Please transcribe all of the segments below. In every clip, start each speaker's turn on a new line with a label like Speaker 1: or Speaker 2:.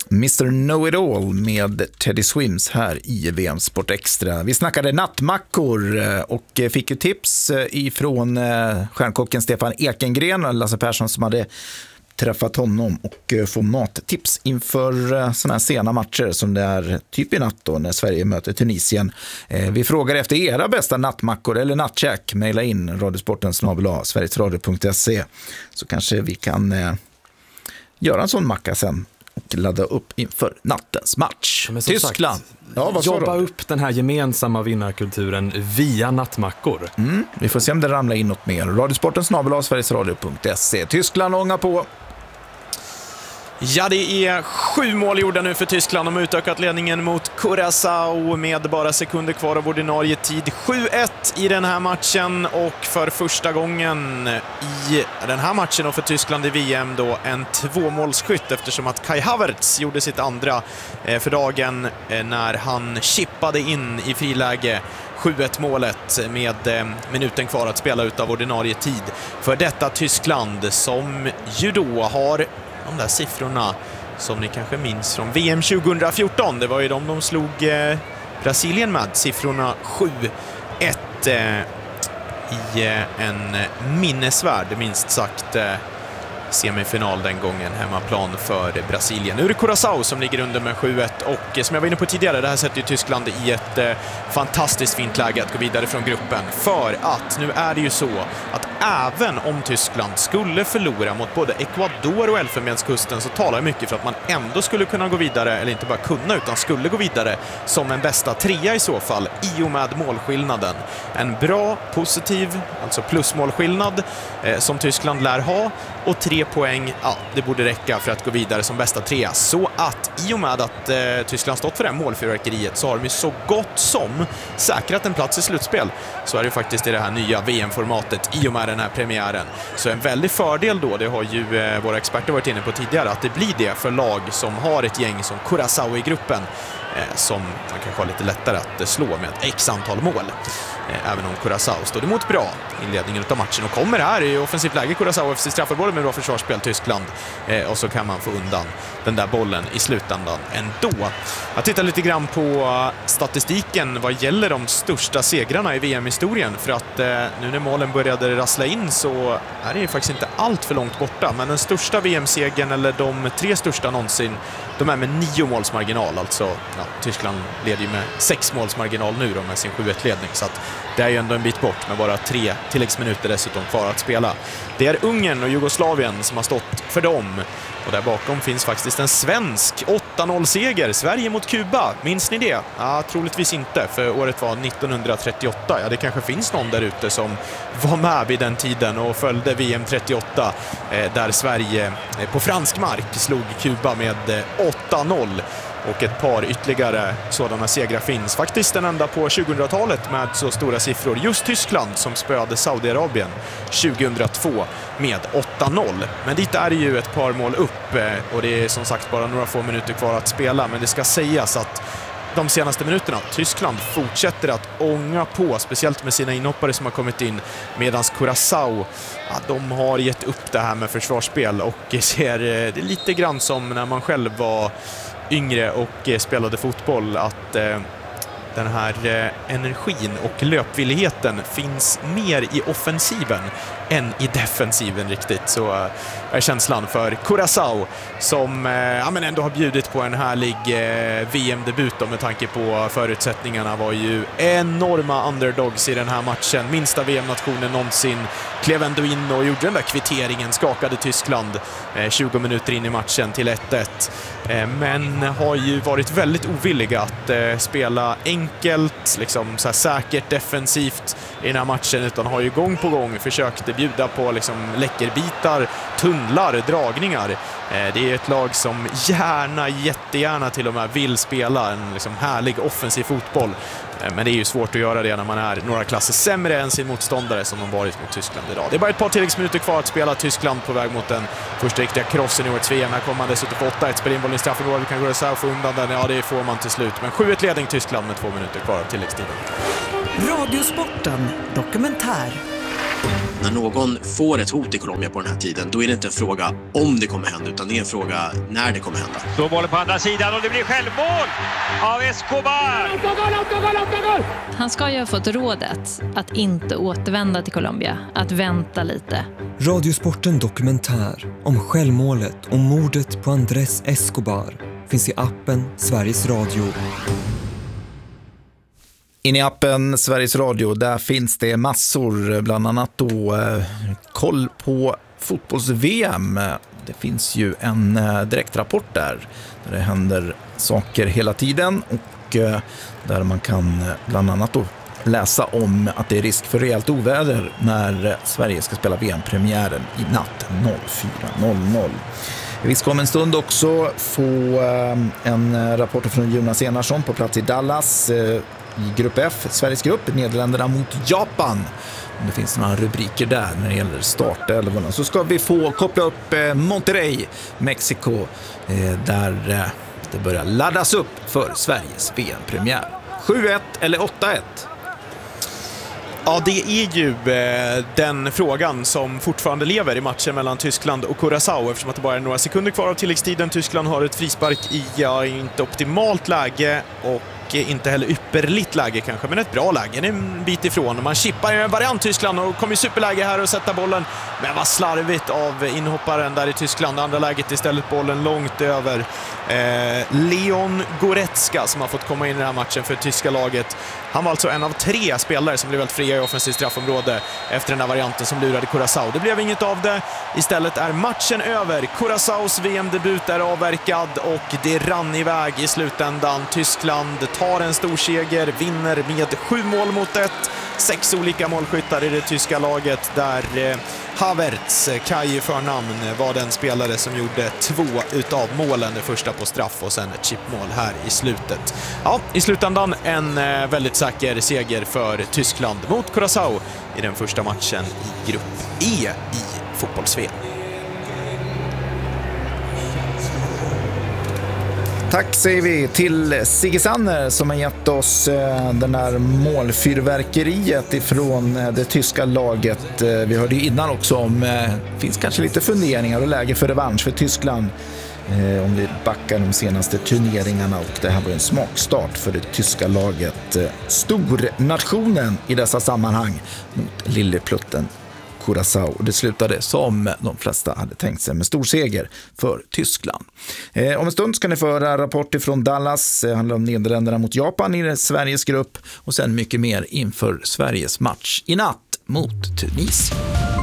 Speaker 1: Mr. Know-It-All med Teddy Swims här i VM Sport Extra. Vi snackade nattmackor och fick ju tips ifrån stjärnkocken Stefan Ekengren och Lasse Persson som hade träffat honom och få mattips inför sådana här sena matcher som det är typ i natt då när Sverige möter Tunisien. Vi frågar efter era bästa nattmackor eller nattkäk. Maila in radiosporten@sverigesradio.se så kanske vi kan göra en sån macka sen och ladda upp inför nattens match. Tyskland.
Speaker 2: Jobba upp den här gemensamma vinnarkulturen via nattmackor.
Speaker 1: Vi får se om det ramlar in något mer. Radiosporten@sverigesradio.se. Tyskland ångar på.
Speaker 3: Ja, det är 7 mål gjorda nu för Tyskland. De har utökat ledningen mot Curaçao med bara sekunder kvar av ordinarie tid. 7-1 i den här matchen och för första gången i den här matchen och för Tyskland i VM då en 2-målsskytt eftersom att Kai Havertz gjorde sitt andra för dagen när han chippade in i friläge 7-1 målet med minuten kvar att spela ut av ordinarie tid. För detta Tyskland som ju då har de där siffrorna som ni kanske minns från VM 2014. Det var ju de slog Brasilien med. Siffrorna 7-1 i en minnesvärd, minst sagt, semifinal den gången, hemmaplan för Brasilien. Nu är det Curaçao som ligger under med 7-1 och som jag var inne på tidigare, det här sätter ju Tyskland i ett fantastiskt fint läge att gå vidare från gruppen. För att nu är det ju så att även om Tyskland skulle förlora mot både Ecuador och Elfenbenskusten så talar mycket för att man ändå skulle kunna gå vidare, eller inte bara kunna utan skulle gå vidare som en bästa trea i så fall i och med målskillnaden. En bra, positiv, alltså plusmålskillnad som Tyskland lär ha och 3 poäng, ja, det borde räcka för att gå vidare som bästa trea. Så att i och med att Tyskland stått för det här målfyrverkeriet så har de ju så gott som säkrat en plats i slutspel. Så är det faktiskt i det här nya VM-formatet i och med den här premiären. Så en väldig fördel då, det har ju våra experter varit inne på tidigare, att det blir det för lag som har ett gäng som Curaçao i gruppen som man kanske har lite lättare att slå med ett x antal mål. Även om Curaçao stod emot bra inledningen av matchen och kommer här i offensivt läge Curaçao efter straffområdet med bra försvarsspel Tyskland och så kan man få undan den där bollen i slutändan ändå. Jag tittar lite grann på statistiken vad gäller de största segrarna i VM-historien för att nu när målen började rassla in så är det ju faktiskt inte allt för långt borta, men den största VM-segern eller de 3 största någonsin, de är med 9 målsmarginal, alltså ja, Tyskland leder ju med 6 målsmarginal nu då med sin 7-1-ledning, så att det är ju ändå en bit bort med bara 3 tilläggsminuter dessutom kvar att spela. Det är Ungern och Jugoslavien som har stått för dem. Och där bakom finns faktiskt en svensk 8-0-seger. Sverige mot Kuba. Minns ni det? Ja, troligtvis inte, för året var 1938. Ja, det kanske finns någon där ute som var med vid den tiden och följde VM 38 där Sverige på fransk mark slog Kuba med 8-0. Och ett par ytterligare sådana segrar finns. Faktiskt den enda på 2000-talet med så stora siffror. Just Tyskland som spöade Saudiarabien 2002 med 8-0. Men dit är det ju ett par mål upp och det är som sagt bara några få minuter kvar att spela. Men det ska sägas att de senaste minuterna, Tyskland fortsätter att ånga på, speciellt med sina inhoppare som har kommit in, medan Curaçao, ja, de har gett upp det här med försvarsspel och ser det lite grann som när man själv var yngre och spelade fotboll, att den här energin och löpvilligheten finns mer i offensiven än i defensiven riktigt. Så är känslan för Curaçao som ja, men ändå har bjudit på en härlig VM-debut med tanke på förutsättningarna. Var ju enorma underdogs i den här matchen. Minsta VM-nationen någonsin. Klev ändå in och gjorde den där kvitteringen, skakade Tyskland 20 minuter in i matchen till 1-1. Men har ju varit väldigt ovilliga att spela enkelt, liksom så här säkert defensivt i den här matchen, utan har ju gång på gång försökt bjuda på liksom läckerbitar, tunnlar, dragningar. Det är ett lag som jättegärna till och med vill spela en liksom härlig offensiv fotboll. Men det är ju svårt att göra det när man är några klasser sämre än sin motståndare som de varit mot Tyskland idag. Det är bara ett par tilläggsminuter kvar att spela. Tyskland på väg mot den första riktiga krossen i årets VM. Här kommer man dessutom få 8-1, spela in bollen i straffområdet, kan gå och få undan den. Ja, det får man till slut. Men 7-1 ledning Tyskland med 2 minuter kvar av tilläggstiden.
Speaker 4: Radiosporten dokumentär. När någon får ett hot i Colombia på den här tiden, då är det inte en fråga om det kommer hända, utan det är en fråga när det kommer hända.
Speaker 5: Då bollen på andra sidan och det blir självmål av Escobar!
Speaker 6: Han ska ju ha fått rådet att inte återvända till Colombia, att vänta lite.
Speaker 7: Radiosporten dokumentär om självmålet och mordet på Andrés Escobar finns i appen Sveriges Radio.
Speaker 1: In i appen Sveriges Radio, där finns det massor, bland annat då koll på fotbolls-VM. Det finns ju en direktrapport där det händer saker hela tiden och där man kan bland annat då läsa om att det är risk för rejält oväder när Sverige ska spela VM-premiären i natt 04:00. Vi ska om en stund också få en rapport från Jonas Enarsson på plats i Dallas i grupp F, Sveriges grupp, Nederländerna mot Japan. Om det finns några rubriker där när det gäller startelvorna. Så ska vi få koppla upp Monterrey, Mexiko, där det börjar laddas upp för Sveriges VM-premiär. 7-1 eller 8-1?
Speaker 3: Ja, det är ju den frågan som fortfarande lever i matchen mellan Tyskland och Curaçao, eftersom att det bara är några sekunder kvar av tilläggstiden. Tyskland har ett frispark i inte optimalt läge och inte heller ypperligt läge kanske, men ett bra läge. Det är en bit ifrån. Man chippar en variant Tyskland och kommer i superläge här och sätta bollen. Men vad slarvigt av inhopparen där i Tyskland. Andra läget istället bollen långt över Leon Goretzka som har fått komma in i den här matchen för tyska laget. Han var alltså en av 3 spelare som blev helt fria i offensivt straffområde efter den här varianten som lurade Curaçao. Det blev inget av det. Istället är matchen över. Curaçaos VM-debut är avverkad och det rann iväg i slutändan. Tyskland tar en stor seger, vinner med 7 mål mot 1. 6 olika målskyttar i det tyska laget där Havertz, Kai i förnamn, var den spelare som gjorde 2 utav målen. Det första på straff och sen ett chipmål här i slutet. Ja, i slutändan en väldigt säker seger för Tyskland mot Curaçao i den första matchen i grupp E i fotbolls-VM.
Speaker 1: Tack säger vi till Sigge Sanner som har gett oss den där målfyrverkeriet ifrån det tyska laget. Vi hörde ju innan också om finns kanske lite funderingar och läge för revansch för Tyskland om vi backar de senaste turneringarna, och det här var en smakstart för det tyska laget. Stornationen i dessa sammanhang mot lilleplutten Curaçao, och det slutade som de flesta hade tänkt sig med stor seger för Tyskland. Om en stund ska ni få höra rapporter från Dallas. Det handlar om Nederländerna mot Japan i Sveriges grupp och sen mycket mer inför Sveriges match i natt mot Tunisien.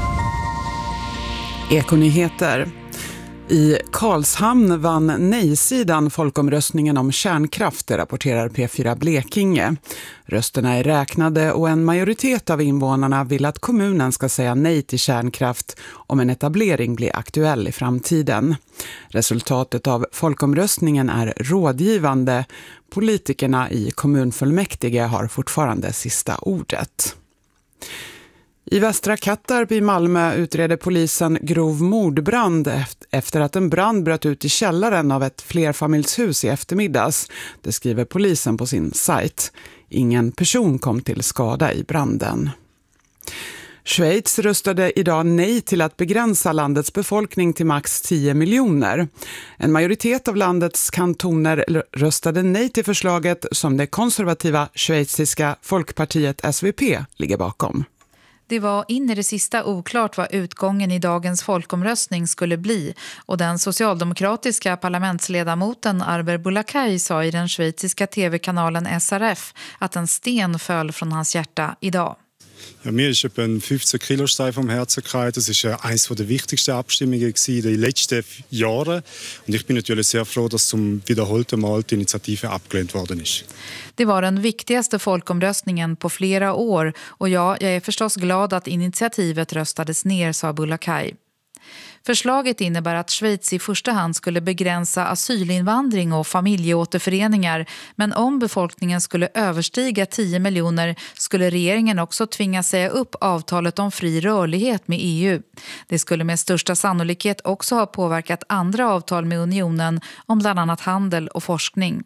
Speaker 8: Ekonyheter. I Karlshamn vann nej-sidan folkomröstningen om kärnkraft, rapporterar P4 Blekinge. Rösterna är räknade och en majoritet av invånarna vill att kommunen ska säga nej till kärnkraft om en etablering blir aktuell i framtiden. Resultatet av folkomröstningen är rådgivande. Politikerna i kommunfullmäktige har fortfarande sista ordet. I Västra Kattarp i Malmö utreder polisen grov mordbrand efter att en brand bröt ut i källaren av ett flerfamiljshus i eftermiddags. Det skriver polisen på sin sajt. Ingen person kom till skada i branden. Schweiz röstade idag nej till att begränsa landets befolkning till max 10 miljoner. En majoritet av landets kantoner röstade nej till förslaget som det konservativa schweiziska folkpartiet SVP ligger bakom.
Speaker 9: Det var in i det sista oklart vad utgången i dagens folkomröstning skulle bli, och den socialdemokratiska parlamentsledamoten Arber Boulakay sa i den schweiziska tv-kanalen SRF att en sten föll från hans hjärta idag.
Speaker 10: Ja, mir ist etwa ein 15 Kilo Stein vom Herzen gefallen. Das ist eines der wichtigsten Abstimmungen in den letzten Jahren. Und ich bin natürlich sehr froh, dass zum wiederholten Mal die Initiative abgelehnt worden ist.
Speaker 9: Det var den viktigaste folkomröstningen på flera år, och jag är förstås glad att initiativet röstades ner, sa Boulakay. Förslaget innebär att Schweiz i första hand skulle begränsa asylinvandring och familjeåterföreningar, men om befolkningen skulle överstiga 10 miljoner skulle regeringen också tvinga säga upp avtalet om fri rörlighet med EU. Det skulle med största sannolikhet också ha påverkat andra avtal med unionen om bland annat handel och forskning.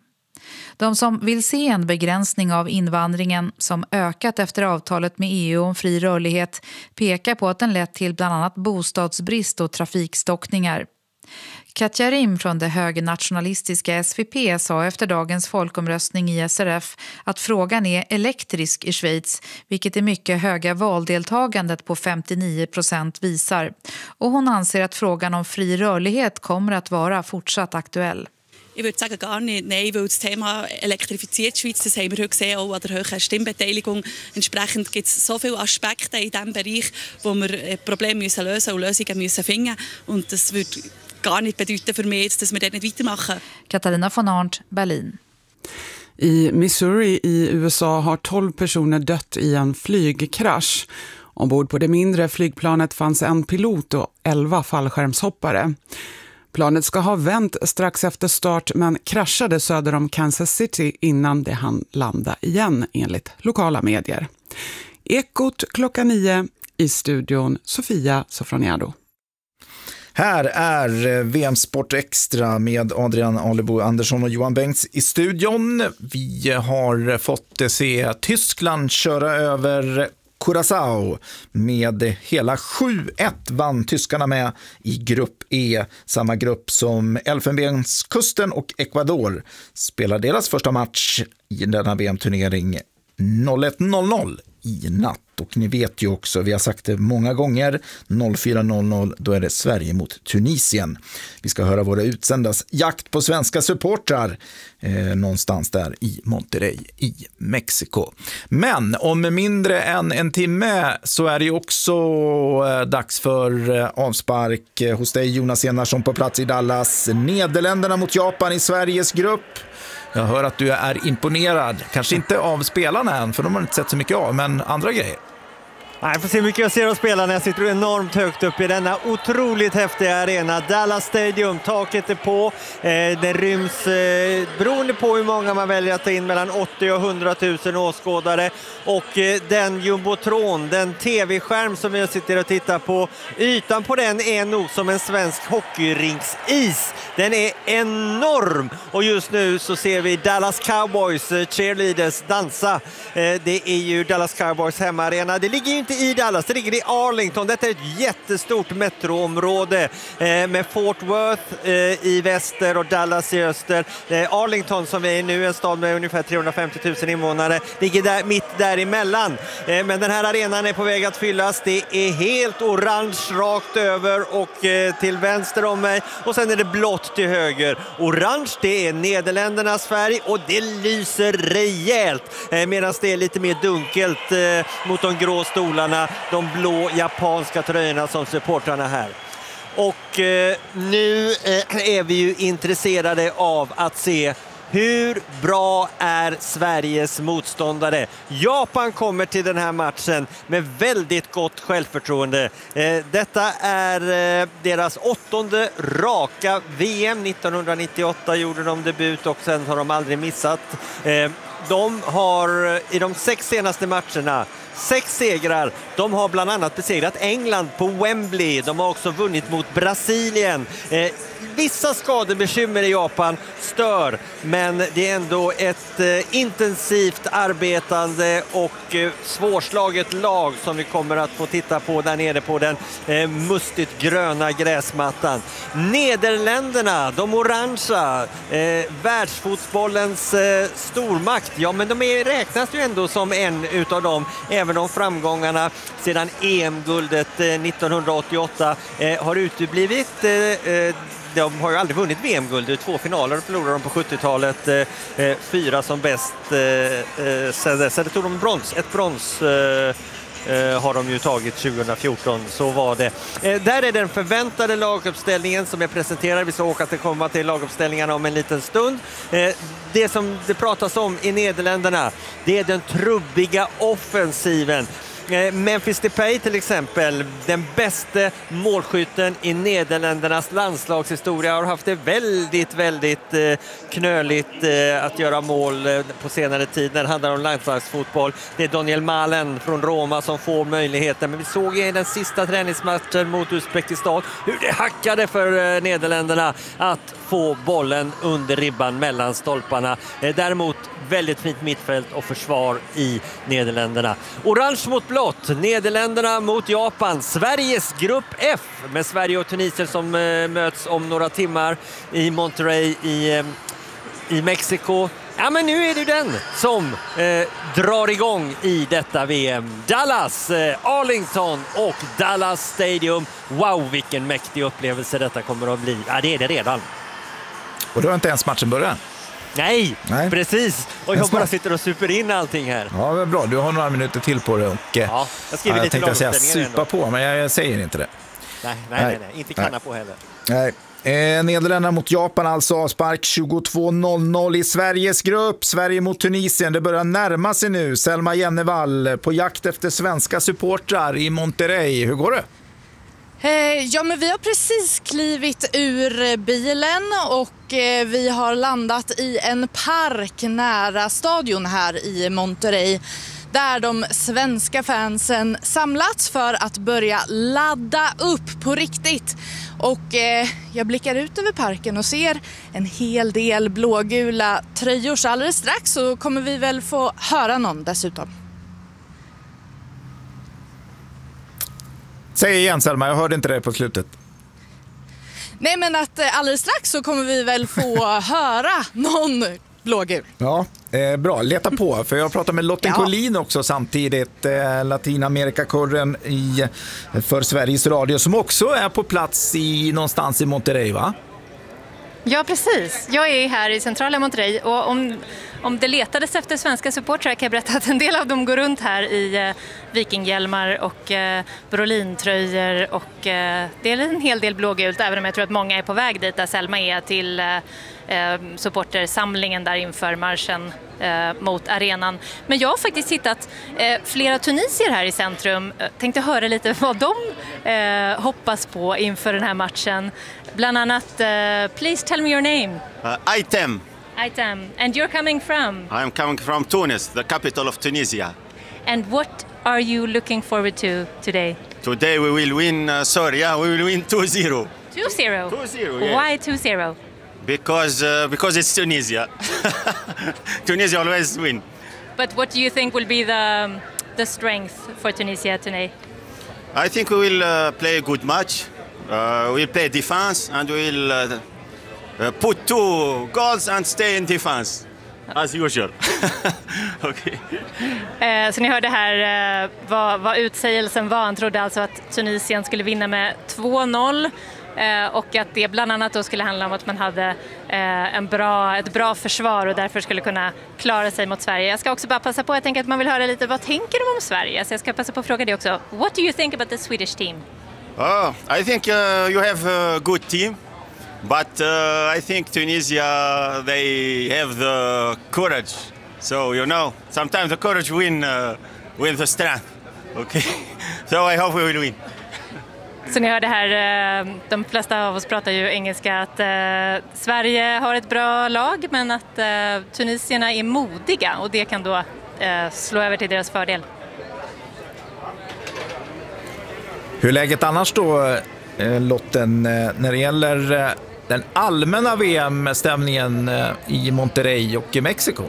Speaker 9: De som vill se en begränsning av invandringen som ökat efter avtalet med EU om fri rörlighet pekar på att den lett till bland annat bostadsbrist och trafikstockningar. Katja Rim från det högernationalistiska SVP sa efter dagens folkomröstning i SRF att frågan är elektrisk i Schweiz, vilket det mycket höga valdeltagandet på 59% visar. Och hon anser att frågan om fri rörlighet kommer att vara fortsatt aktuell.
Speaker 11: Ich würde sagen, gar nicht. Nein, weil das Thema elektrifiziert Schweiz, das haben wir heute gesehen, auch an der hohen Stimmbeteiligung. Entsprechend gibt es so viele Aspekte in diesem Bereich, wo wir Probleme lösen müssen und Lösungen müssen finden. Und das würde gar nicht bedeuten für mich, dass wir dort nicht weitermachen.
Speaker 9: Katarina von Arndt, Berlin.
Speaker 8: I Missouri i USA har 12 personer dött i en flygkrasch. Ombord på det mindre flygplanet fanns en pilot och 11 fallskärmshoppare. Planet ska ha vänt strax efter start men kraschade söder om Kansas City innan det hann landa igen enligt lokala medier. Ekot 9:00 i studion Sofia Sofroniado.
Speaker 1: Här är VM Sport Extra med Adrian Alebo Andersson och Johan Bengts i studion. Vi har fått se Tyskland köra över Curaçao med hela 7-1 vann tyskarna med i grupp E, samma grupp som Elfenbenskusten och Ecuador spelar deras första match i denna VM-turnering 01:00 i natt. Och ni vet ju också, vi har sagt det många gånger, 04:00 då är det Sverige mot Tunisien. Vi ska höra våra utsändas jakt på svenska supportrar någonstans där i Monterrey i Mexiko. Men om mindre än en timme så är det ju också dags för avspark hos dig Jonas Enarsson på plats i Dallas. Nederländerna mot Japan i Sveriges grupp. Jag hör att du är imponerad, kanske inte av spelarna än för de har inte sett så mycket av, men andra grejer.
Speaker 12: Nej, jag får se mycket jag ser av spelarna. Jag sitter enormt högt upp i denna otroligt häftiga arena. Dallas Stadium, taket är på. Det ryms, beroende på hur många man väljer att ta in, mellan 80 och 100 000 åskådare. Och den jumbotron, den tv-skärm som jag sitter och tittar på, ytan på den är nog som en svensk hockeyrinksis. Den är enorm. Och just nu så ser vi Dallas Cowboys cheerleaders dansa. Det är ju Dallas Cowboys hemmaarena. Det ligger ju inte i Dallas, det ligger i Arlington. Detta är ett jättestort metroområde med Fort Worth i väster och Dallas i öster. Arlington som är nu en stad med ungefär 350 000 invånare ligger där, mitt däremellan. Men den här arenan är på väg att fyllas. Det är helt orange rakt över och till vänster om mig. Och sen är det blått till höger. Orange, det är Nederländernas färg och det lyser rejält. Medan det är lite mer dunkelt mot de grå stolarna, de blå japanska tröjorna som supportrarna här. Och nu är vi ju intresserade av att se hur bra är Sveriges motståndare. Japan kommer till den här matchen med väldigt gott självförtroende. Detta är deras 8:e raka VM. 1998 gjorde de debut och sen har de aldrig missat. De har i de 6 senaste matcherna 6 segrar. De har bland annat besegrat England på Wembley. De har också vunnit mot Brasilien. Vissa skadebekymmer i Japan stör, men det är ändå ett intensivt arbetande och svårslaget lag som vi kommer att få titta på där nere på den mustigt gröna gräsmattan. Nederländerna, de orangea, världsfotbollens stormakt, ja men de räknas ju ändå som en utav dem, även om framgångarna sedan EM-guldet 1988 har uteblivit. De har ju aldrig vunnit VM-guld. 2 finaler förlorade de på 70-talet. 4 som bäst. Sen tog de brons. Ett brons har de ju tagit 2014. Så var det. Där är den förväntade laguppställningen som är presenterad. Vi ska åka till komma till laguppställningarna om en liten stund. Det som det pratas om i Nederländerna, det är den trubbiga offensiven. Memphis Depay till exempel, den bästa målskytten i Nederländernas landslagshistoria, har haft det väldigt knöligt att göra mål på senare tid när det handlar om landslagsfotboll. Det är Daniel Malen från Roma som får möjligheten, men vi såg i den sista träningsmatchen mot Uzbekistan hur det hackade för Nederländerna att få bollen under ribban mellan stolparna. Däremot väldigt fint mittfält och försvar i Nederländerna. Orange mot blått, Nederländerna mot Japan, Sveriges grupp F med Sverige och Tunisien som möts om några timmar i Monterrey i Mexiko. Ja, men nu är det den som drar igång i detta VM. Dallas, Arlington och Dallas Stadium. Wow, vilken mäktig upplevelse detta kommer att bli. Ja, det är det redan.
Speaker 1: Och då har inte ens matchen börjat.
Speaker 12: Nej, precis. Och jag bara sitter och super in allting här.
Speaker 1: Ja, det är bra. Du har några minuter till på det. Och,
Speaker 12: ja, jag
Speaker 1: tänkte säga supa på, men jag säger inte det.
Speaker 12: Nej. Inte kanna på heller.
Speaker 1: Nej. Nederländerna mot Japan, alltså avspark 22:00 i Sveriges grupp. Sverige mot Tunisien, det börjar närma sig nu. Selma Jennevall på jakt efter svenska supportrar i Monterrey. Hur går det?
Speaker 13: Ja, men vi har precis klivit ur bilen och vi har landat i en park nära stadion här i Monterrey, där de svenska fansen samlats för att börja ladda upp på riktigt. Och jag blickar ut över parken och ser en hel del blågula tröjor, så alldeles strax så kommer vi väl få höra någon dessutom.
Speaker 1: Säg igen, Selma, jag hörde inte det på slutet.
Speaker 13: Nej, men att alldeles strax så kommer vi väl få höra någon blågul.
Speaker 1: Ja, bra. Leta på, för jag pratar med Lotten Collin också samtidigt, Latinamerikakurren för Sveriges Radio, som också är på plats någonstans i Monterrey, va?
Speaker 14: Ja, precis. Jag är här i centrala Monterrey, och om det letades efter svenska supportrar kan jag berätta att en del av dem går runt här i vikinghjälmar och Brolin-tröjor, och det är en hel del blågult, även om jag tror att många är på väg dit där Selma är, till supportersamlingen där inför marschen mot arenan. Men jag har faktiskt hittat flera tunisier här i centrum. Tänkte höra lite vad de hoppas på inför den här matchen. Bland annat, please tell me your name.
Speaker 15: Aitem.
Speaker 14: Aitem. And you're coming from?
Speaker 15: I'm coming from Tunis, the capital of Tunisia.
Speaker 14: And what are you looking forward to today?
Speaker 15: Today we will win, we will win 2-0.
Speaker 14: 2-0?
Speaker 15: 2-0, yes.
Speaker 14: Why 2-0?
Speaker 15: Because it's Tunisia. Tunisia always win.
Speaker 14: But what do you think will be the strength for Tunisia today?
Speaker 15: I think we will play a good match. We'll play defense and we'll put 2 goals and stay in defense as usual. Okay.
Speaker 14: Så ni hörde här vad utsägelsen var. Han trodde alltså att Tunisien skulle vinna med 2-0. Och att det bland annat då skulle handla om att man hade ett bra försvar och därför skulle kunna klara sig mot Sverige. Jag ska också bara passa på, jag tänker att man vill höra lite, vad tänker de om Sverige? Så jag ska passa på att fråga det också. What do you think about the Swedish team?
Speaker 15: I think you have a good team, but I think Tunisia, they have the courage. So, sometimes the courage win the strength. Okay? So I hope we will win.
Speaker 14: Så ni hörde här, de flesta av oss pratar ju engelska, att Sverige har ett bra lag, men att tunisierna är modiga, och det kan då slå över till deras fördel.
Speaker 1: Hur är läget annars då, Lotten, när det gäller den allmänna VM-stämningen i Monterrey och i Mexiko?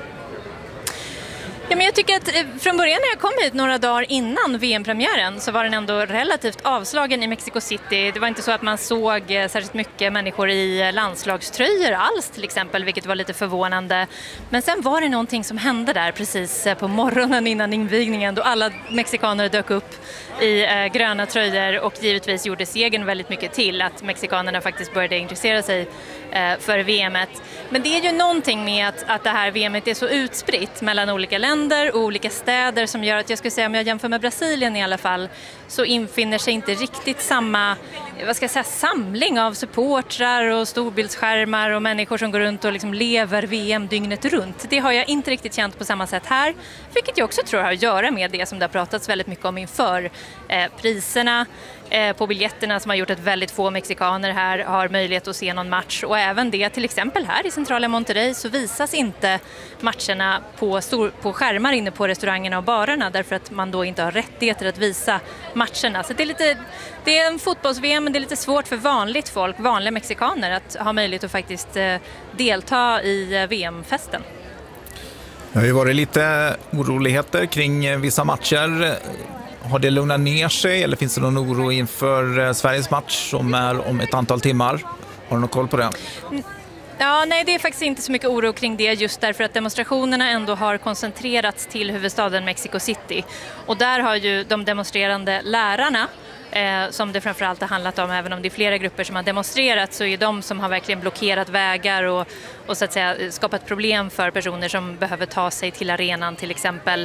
Speaker 14: Ja, men jag tycker att från början när jag kom hit några dagar innan VM-premiären så var den ändå relativt avslagen i Mexico City. Det var inte så att man såg särskilt mycket människor i landslagströjor alls till exempel, vilket var lite förvånande. Men sen var det någonting som hände där precis på morgonen innan invigningen, då alla mexikaner dök upp i gröna tröjor, och givetvis gjorde segern väldigt mycket till att mexikanerna faktiskt började intressera sig för VMet. Men det är ju någonting med att det här VMet är så utspritt mellan olika länder och olika städer som gör att, jag skulle säga, om jag jämför med Brasilien i alla fall, så infinner sig inte riktigt samma samling av supportrar och storbildsskärmar och människor som går runt och liksom lever VM dygnet runt. Det har jag inte riktigt känt på samma sätt här, vilket jag också tror har att göra med det som det har pratats väldigt mycket om inför. Priserna på biljetterna som har gjort att väldigt få mexikaner här har möjlighet att se någon match, och även det till exempel här i centrala Monterrey så visas inte matcherna på skärmar inne på restaurangerna och barerna därför att man då inte har rättigheter att visa matcherna. Så det är en fotbolls-VM, men det är lite svårt för vanligt folk, vanliga mexikaner, att ha möjlighet att faktiskt delta i VM-festen.
Speaker 1: Det har ju varit lite oroligheter kring vissa matcher. Har det lugnat ner sig eller finns det någon oro inför Sveriges match som är om ett antal timmar? Har du någon koll på det?
Speaker 14: Ja, nej, det är faktiskt inte så mycket oro kring det, just därför att demonstrationerna ändå har koncentrerats till huvudstaden Mexico City. Och där har ju de demonstrerande lärarna, som det framförallt har handlat om, även om det är flera grupper som har demonstrerat, så är de som har verkligen blockerat vägar och så att säga skapat problem för personer som behöver ta sig till arenan till exempel.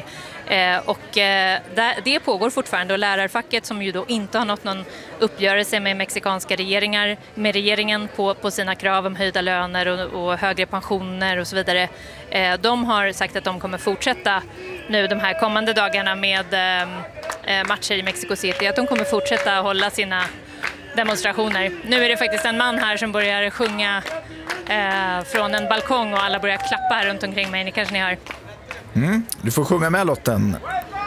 Speaker 14: Det pågår fortfarande, och lärarfacket som ju då inte har nått någon uppgörelse med mexikanska regeringen på sina krav om höjda löner och högre pensioner och så vidare. De har sagt att de kommer fortsätta nu de här kommande dagarna med matcher i Mexico City, att de kommer fortsätta hålla sina demonstrationer. Nu är det faktiskt en man här som börjar sjunga från en balkong och alla börjar klappa här runt omkring mig. Ni hör.
Speaker 1: Du får sjunga med, Lotten.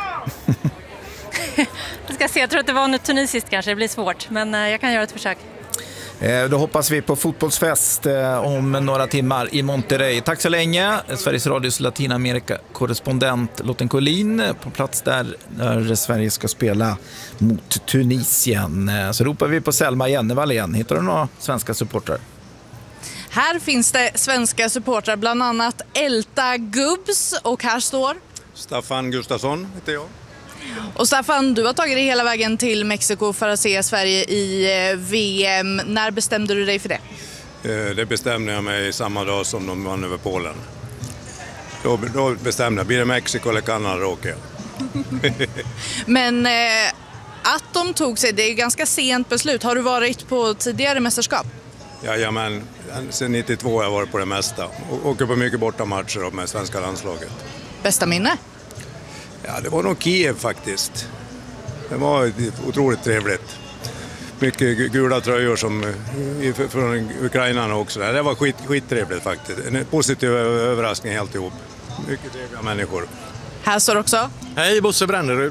Speaker 14: Jag tror att det var något tunisiskt kanske, det blir svårt, men jag kan göra ett försök.
Speaker 1: Då hoppas vi på fotbollsfest om några timmar i Monterrey. Tack så länge, Sveriges Radios Latinamerika-korrespondent Lotten Collin på plats där Sverige ska spela mot Tunisien. Så ropar vi på Selma Jennevall igen. Hittar du några svenska supportrar?
Speaker 13: Här finns det svenska supportrar, bland annat Elta Gubbs, och här står
Speaker 16: Staffan Gustafsson heter jag.
Speaker 13: Och Staffan, du har tagit dig hela vägen till Mexiko för att se Sverige i VM. När bestämde du dig för det?
Speaker 16: Det bestämde jag mig samma dag som de vann över Polen. Då bestämde jag, blir det Mexiko eller Kanada åker jag.
Speaker 13: Men att de tog sig, det är ganska sent beslut. Har du varit på tidigare mästerskap?
Speaker 16: Jajamän, sen 92 har jag varit på det mesta. Åker på mycket bortamatcher med svenska landslaget.
Speaker 13: Bästa minne?
Speaker 16: Ja, det var nog Kiev faktiskt. Det var otroligt trevligt. Mycket gula tröjor från Ukraina också. Det var skittrevligt faktiskt. En positiv överraskning alltihop. Mycket trevliga människor.
Speaker 13: Här står också.
Speaker 17: Hej, Bosse Bränderud.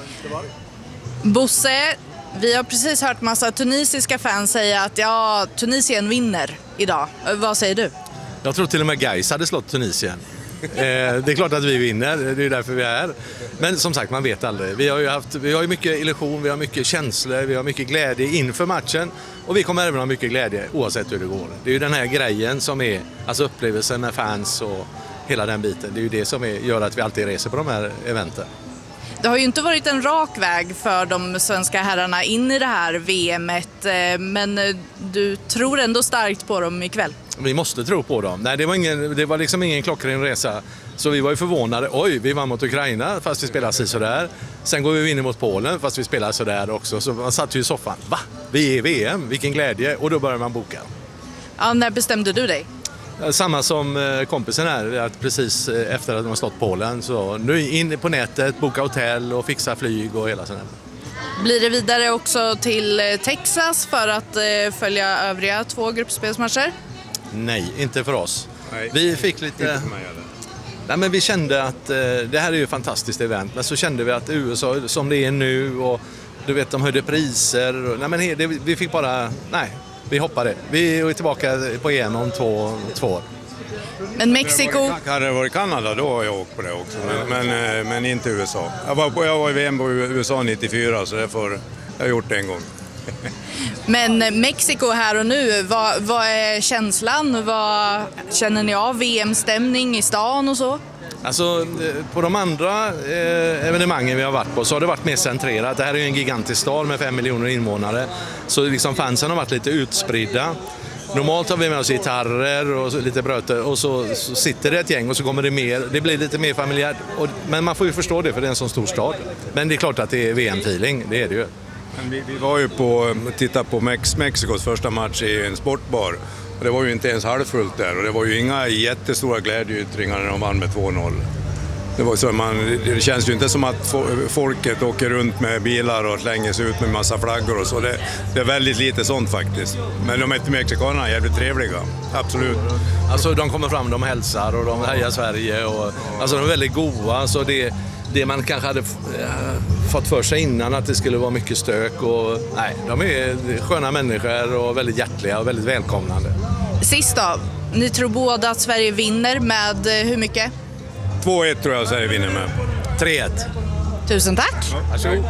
Speaker 13: Bosse, vi har precis hört massa tunisiska fans säga att Tunisien vinner idag. Vad säger du?
Speaker 17: Jag tror till och med Gais hade slått Tunisien. Det är klart att vi vinner, det är därför vi är här. Men som sagt, man vet aldrig. Vi har ju mycket illusion, vi har mycket känslor, vi har mycket glädje inför matchen. Och vi kommer även ha mycket glädje oavsett hur det går. Det är ju den här grejen som är, alltså upplevelsen med fans och hela den biten. Det är ju det som gör att vi alltid reser på de här eventen.
Speaker 13: Det har ju inte varit en rak väg för de svenska herrarna in i det här VMet, men du tror ändå starkt på dem ikväll.
Speaker 17: Vi måste tro på dem. Nej, det var liksom ingen klockren resa. Så vi var ju förvånade. Oj, vi vann mot Ukraina fast vi spelade sådär. Sen går vi in mot Polen fast vi spelar sådär också. Så man satt ju i soffan. Va? Vi är i VM, vilken glädje. Och då börjar man boka.
Speaker 13: Ja, när bestämde du dig?
Speaker 17: Samma som kompisen här, att precis efter att de har stått Polen. Så nu in på nätet, boka hotell och fixa flyg och hela sådär.
Speaker 13: Blir det vidare också till Texas för att följa övriga 2 gruppspelsmatcher?
Speaker 17: Nej, inte för oss.
Speaker 16: Nej,
Speaker 17: vi fick lite...
Speaker 16: Inte för mig heller.
Speaker 17: Nej, men vi kände att det här är ju ett fantastiskt event. Men så kände vi att USA, som det är nu, och du vet, de höjde priser. Nej, men vi fick bara... Nej, vi hoppade. Vi är tillbaka på EM om 2 år.
Speaker 13: Men Mexiko...
Speaker 16: Hade det varit Kanada, då har jag åkt på det också. Men inte USA. Jag var i VM på USA 94, så därför har jag gjort det en gång.
Speaker 13: Men Mexiko här och nu, vad är känslan? Vad känner ni av VM-stämning i stan och så?
Speaker 17: Alltså på de andra evenemangen vi har varit på så har det varit mer centrerat. Det här är ju en gigantisk stad med 5 miljoner invånare. Så liksom fansen har varit lite utspridda. Normalt har vi med oss gitarrer och lite bröter och så sitter det ett gäng och så kommer det mer. Det blir lite mer familjärt. Men man får ju förstå det för det är en sån stor stad. Men det är klart att det är VM-feeling, det är det ju.
Speaker 16: Men vi var ju tittade på Mexikos första match i en sportbar. Och det var ju inte ens halvfullt där och det var ju inga jättestora glädjeyttringar när de vann med 2-0. Det var så det känns ju inte som att folket åker runt med bilar och slänger sig ut med massa flaggor och så. Det är väldigt lite sånt faktiskt. Men de mexikanerna är jävligt trevliga, absolut.
Speaker 17: Alltså de kommer fram, de hälsar och de hejar Sverige. Och, alltså de är väldigt goda. Alltså det man kanske hade fått för sig innan att det skulle vara mycket stök. Och, nej, de är sköna människor och väldigt hjärtliga och väldigt välkomnande.
Speaker 13: Sist då, ni tror båda att Sverige vinner med hur mycket?
Speaker 16: 2-1 tror jag Sverige vinner med.
Speaker 17: 3-1.
Speaker 13: Tusen tack.
Speaker 17: Varsågod.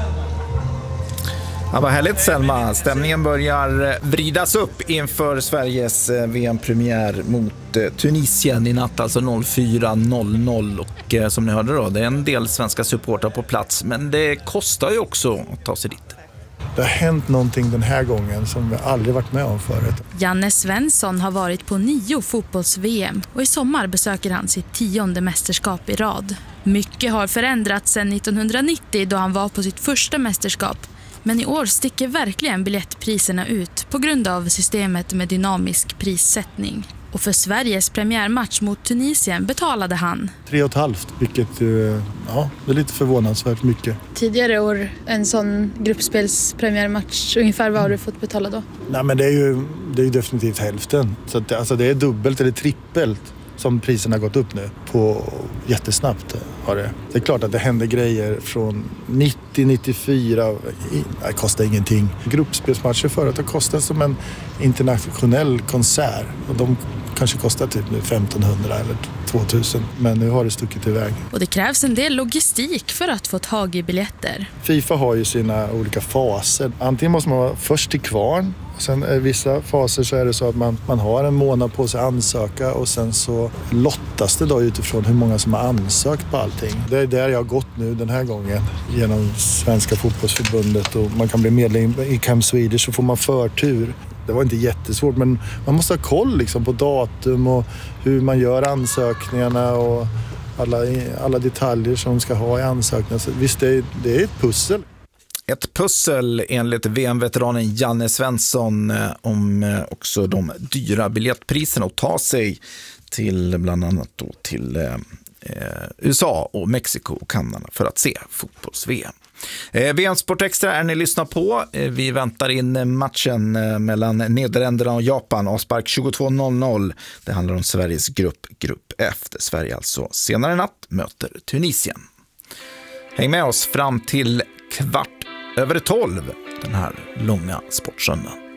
Speaker 1: Ja, vad härligt Selma. Stämningen börjar vridas upp inför Sveriges VM-premiär mot Tunisien i natt, alltså 04.00. Och som ni hörde då, det är en del svenska supportrar på plats, men det kostar ju också att ta sig dit.
Speaker 18: Det har hänt någonting den här gången som vi aldrig varit med om förut.
Speaker 19: Janne Svensson har varit på 9 fotbolls-VM och i sommar besöker han sitt 10:e mästerskap i rad. Mycket har förändrats sedan 1990 då han var på sitt första mästerskap. Men i år sticker verkligen biljettpriserna ut på grund av systemet med dynamisk prissättning. Och för Sveriges premiärmatch mot Tunisien betalade han
Speaker 18: 3,5, vilket ja, det är lite förvånansvärt mycket.
Speaker 19: tidigare år en sån gruppspelspremiärmatch. Ungefär vad har du fått betala då?
Speaker 18: Nej, men det är ju definitivt hälften. Så att, alltså, det är dubbelt eller trippelt som priserna har gått upp nu på jättesnabbt. Har det. Det är klart att det händer grejer från 90-94. Det kostar ingenting. Gruppspelsmatcher förut har kostat som en internationell konsert. Och de kanske kostar typ nu 1500 eller 2000. Men nu har det stuckit iväg.
Speaker 19: Och det krävs en del logistik för att få tag i biljetter.
Speaker 18: FIFA har ju sina olika faser. Antingen måste man vara först till kvarn. Sen i vissa faser så är det så att man har en månad på sig att ansöka och sen så lottas det då utifrån hur många som har ansökt på allting. Det är där jag har gått nu den här gången genom Svenska fotbollsförbundet och man kan bli medlem i Camp Swedish så får man förtur. Det var inte jättesvårt men man måste ha koll liksom på datum och hur man gör ansökningarna och alla detaljer som ska ha i ansökningarna. Så visst, det är ett pussel.
Speaker 1: Ett pussel enligt VM-veteranen Janne Svensson om också de dyra biljettpriserna och ta sig till bland annat då till USA och Mexiko och Kanada för att se fotbolls-VM. VM Sport Extra är ni lyssnar på. Vi väntar in matchen mellan Nederländerna och Japan, avspark 22.00. Det handlar om Sveriges grupp F, där Sverige alltså senare natt möter Tunisien. Häng med oss fram till 12:15 den här långa sportsöndagen.